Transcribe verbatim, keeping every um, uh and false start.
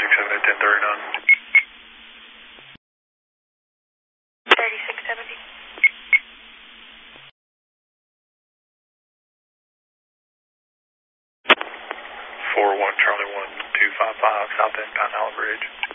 six seven at ten thirty-nine. thirty-six seventy. four one Charlie one two five five South End Pine Island Bridge.